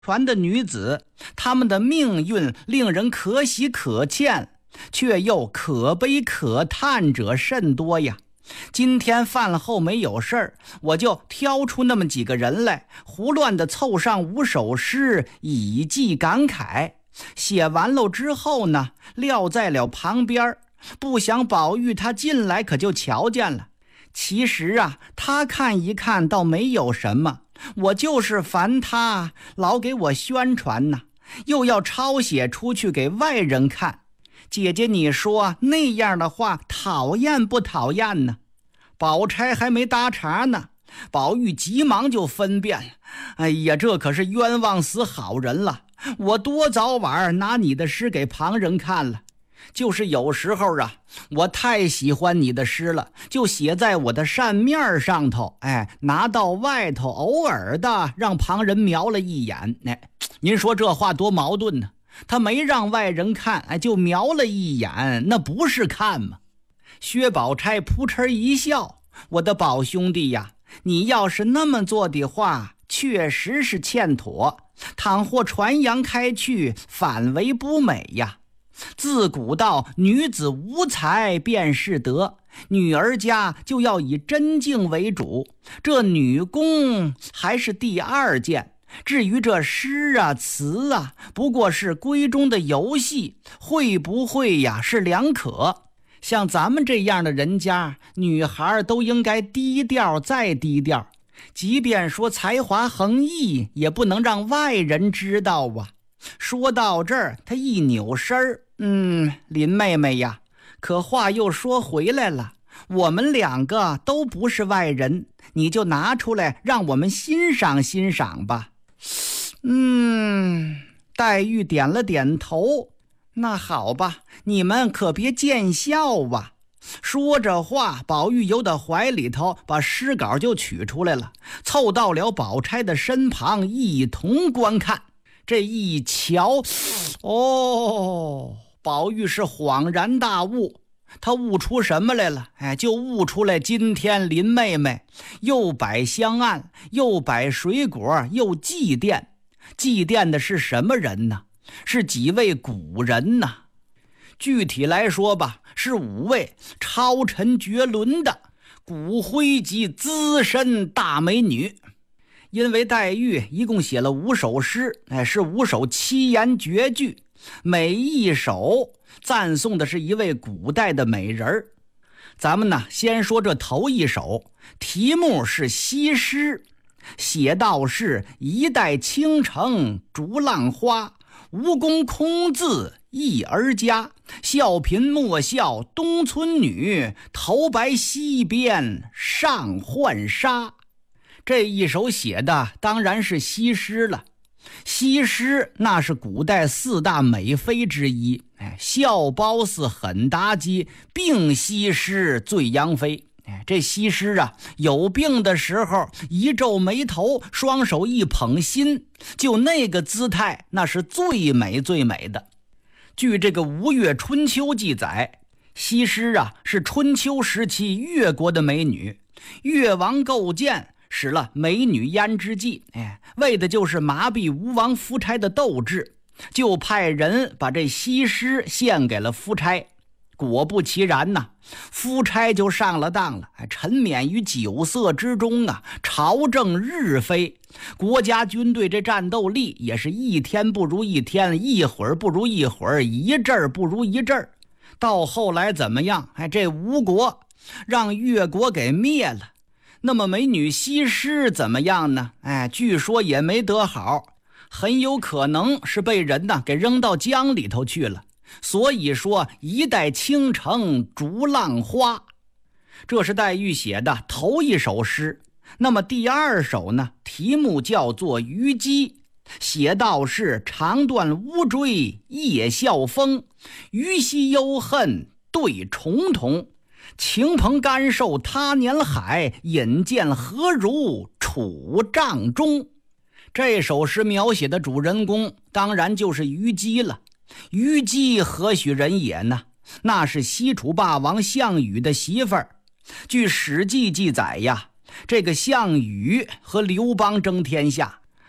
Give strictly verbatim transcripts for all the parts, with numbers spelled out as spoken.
传的女子，她们的命运令人可喜可歉，却又可悲可叹者甚多呀。今天饭后没有事儿，我就挑出那么几个人来，胡乱地凑上五首诗，以寄感慨。写完喽之后呢，撂在了旁边，不想宝玉他进来可就瞧见了。其实啊，他看一看倒没有什么，我就是烦他老给我宣传呢，又要抄写出去给外人看。姐姐你说那样的话讨厌不讨厌呢？宝钗还没搭茬呢，宝玉急忙就分辨了，哎呀，这可是冤枉死好人了，我多早晚拿你的诗给旁人看了，就是有时候啊，我太喜欢你的诗了，就写在我的扇面上头，哎，拿到外头偶尔的让旁人瞄了一眼。哎，您说这话多矛盾呢？他没让外人看，哎，就瞄了一眼，那不是看吗？薛宝钗扑哧一笑，我的宝兄弟呀，你要是那么做的话，确实是欠妥，倘或传扬开去，反为不美呀。自古道女子无才便是德，女儿家就要以真静为主，这女工还是第二件。至于这诗啊词啊，不过是闺中的游戏，会不会呀是两可。像咱们这样的人家，女孩都应该低调再低调，即便说才华横溢，也不能让外人知道啊。说到这儿，他一扭身儿，嗯，林妹妹呀，可话又说回来了，我们两个都不是外人，你就拿出来让我们欣赏欣赏吧。嗯，黛玉点了点头，那好吧，你们可别见笑吧。说着话，宝玉由他怀里头把诗稿就取出来了，凑到了宝钗的身旁一同观看。这一瞧，哦，宝玉是恍然大悟，他悟出什么来了？哎，就悟出来今天林妹妹又摆香案，又摆水果，又祭奠。祭奠的是什么人呢？是几位古人呢？具体来说吧，是五位超尘绝伦的骨灰级资深大美女。因为黛玉一共写了五首诗，哎，是五首七言绝句，每一首赞颂的是一位古代的美人儿。咱们呢，先说这头一首，题目是西施，写道是一代倾城逐浪花，无功空自一儿家，笑贫莫笑东村女，头白西边上浣纱。这一首写的当然是西施了。西施那是古代四大美妃之一，哎，笑褒姒狠妲己，病西施最杨妃。哎，这西施啊，有病的时候一皱眉头，双手一捧心，就那个姿态，那是最美最美的。据这个《吴越春秋》记载，西施啊是春秋时期越国的美女，越王构建使了美女胭脂计，哎，为的就是麻痹吴王夫差的斗志，就派人把这西施献给了夫差。果不其然呐，夫差就上了当了，沉湎于酒色之中啊，朝政日非，国家军队这战斗力也是一天不如一天，一会儿不如一会儿，一阵儿不如一阵儿。到后来怎么样？哎，这吴国让越国给灭了。那么美女西施怎么样呢？哎，据说也没得好，很有可能是被人呢给扔到江里头去了。所以说一代倾城逐浪花，这是黛玉写的头一首诗。那么第二首呢，题目叫做虞姬，写道是长断乌骓夜笑风，虞兮忧恨对重瞳，情蓬甘受他年海，引见何如楚帐中。这首诗描写的主人公当然就是虞姬了。虞姬何许人也呢？那是西楚霸王项羽的媳妇儿。据史记记载呀，这个项羽和刘邦争天下，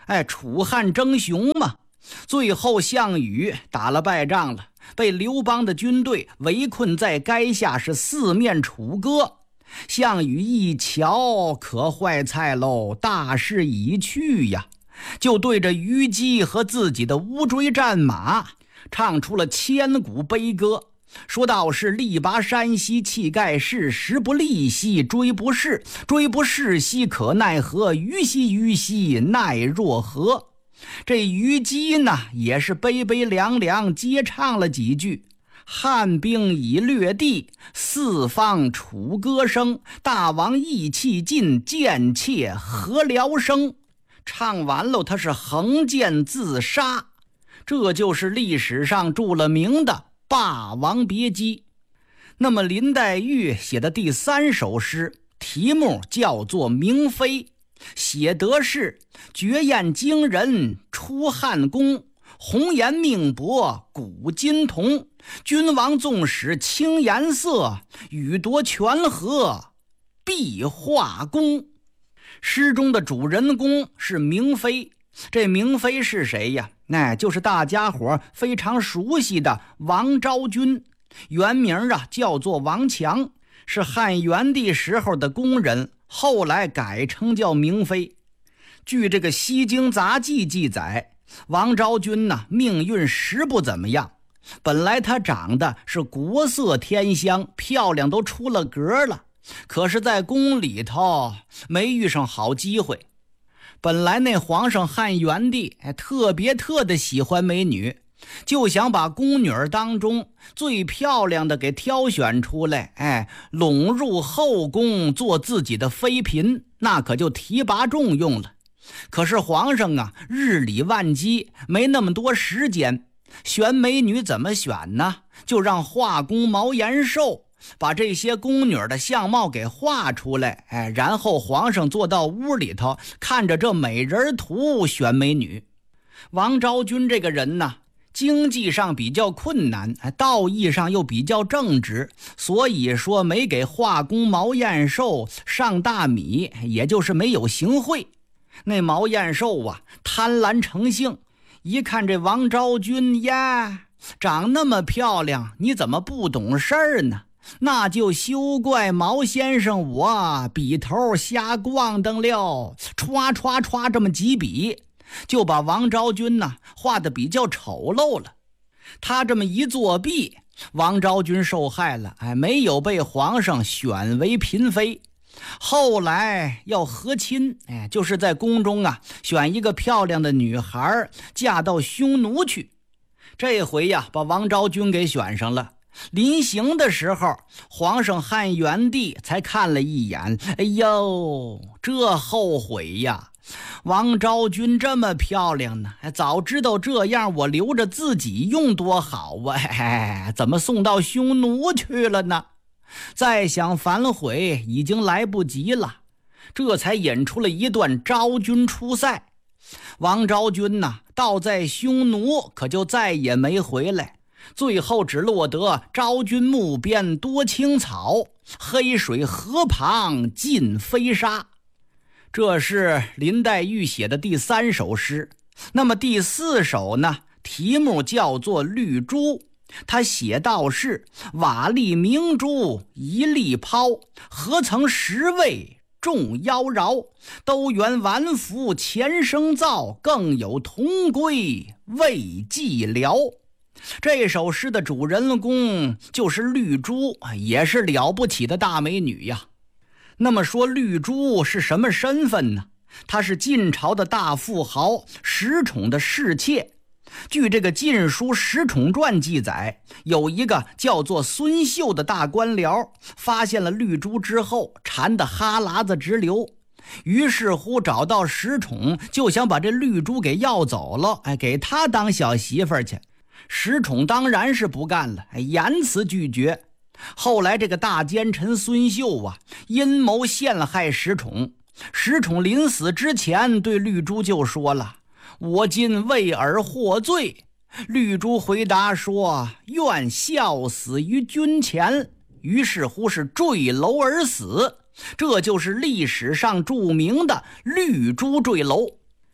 哎，楚汉争雄嘛。最后项羽打了败仗了，被刘邦的军队围困在垓下，是四面楚歌。项羽一瞧，可坏菜喽，大势已去呀，就对着虞姬和自己的乌骓战马唱出了千古悲歌，说道是力拔山兮气盖世，时不利兮骓不逝，骓不逝兮可奈何，虞兮虞兮奈若何。这虞姬呢也是悲悲凉凉接唱了几句，汉兵已掠地，四方楚歌声，大王意气尽，贱妾何聊生。唱完了他是横剑自杀，这就是历史上著了名的霸王别姬。那么林黛玉写的第三首诗，题目叫做明妃，写得是绝艳惊人出汉宫，红颜命薄古今同，君王纵使轻颜色，予夺权和必画功。诗中的主人公是明妃，这明妃是谁呀？那就是大家伙非常熟悉的王昭君，原名啊叫做王强，是汉元帝时候的宫人，后来改称叫明妃。据这个《西京杂记》记载，王昭君呢命运实不怎么样，本来她长得是国色天香，漂亮都出了格了，可是在宫里头没遇上好机会。本来那皇上汉元帝哎特别特的喜欢美女，就想把宫女当中最漂亮的给挑选出来，哎，拢入后宫做自己的妃嫔，那可就提拔重用了。可是皇上啊日理万机，没那么多时间，选美女怎么选呢？就让画工毛延寿把这些宫女的相貌给画出来，哎，然后皇上坐到屋里头看着这美人图选美女。王昭君这个人呢，经济上比较困难，道义上又比较正直，所以说没给画工毛延寿上大米，也就是没有行贿。那毛延寿啊贪婪成性，一看这王昭君呀长那么漂亮，你怎么不懂事儿呢？那就休怪毛先生我笔头瞎逛荡了，歘歘歘这么几笔，就把王昭君呢画得比较丑陋了。他这么一作弊，王昭君受害了，哎，没有被皇上选为嫔妃。后来要和亲，哎，就是在宫中啊选一个漂亮的女孩嫁到匈奴去。这回呀把王昭君给选上了。临行的时候，皇上汉元帝才看了一眼，哎呦，这后悔呀！王昭君这么漂亮呢，早知道这样，我留着自己用多好啊！哎，怎么送到匈奴去了呢？再想反悔已经来不及了，这才引出了一段昭君出塞。王昭君呢，倒在匈奴，可就再也没回来。最后只落得昭君墓边多青草，黑水河旁尽飞沙。这是林黛玉写的第三首诗。那么第四首呢，题目叫做绿珠。他写道是瓦砾明珠一粒抛，何曾十位众妖娆，都缘完服前生造，更有同归未寂寥。这首诗的主人公就是绿珠，也是了不起的大美女呀。那么说绿珠是什么身份呢？她是晋朝的大富豪石宠的侍妾。据这个《晋书·石宠传》记载，有一个叫做孙秀的大官僚发现了绿珠之后，馋得哈喇子直流，于是乎找到石宠，就想把这绿珠给要走了，哎，给他当小媳妇儿去。石宠当然是不干了，严词拒绝。后来这个大奸臣孙秀啊，阴谋陷害石宠。石宠临死之前对绿珠就说了：“我今为尔获罪。”绿珠回答说：“愿效死于君前。”于是乎是坠楼而死。这就是历史上著名的绿珠坠楼。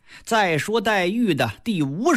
再说黛玉的第五